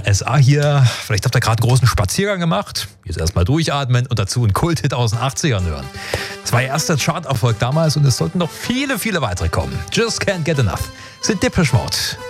SA hier. Vielleicht habt ihr gerade einen großen Spaziergang gemacht. Jetzt erstmal durchatmen und dazu einen Kult-Hit aus den 80ern hören. Das war ihr erster Chart-Erfolg damals und es sollten noch viele, viele weitere kommen. Just Can't Get Enough sind Depeche Mode.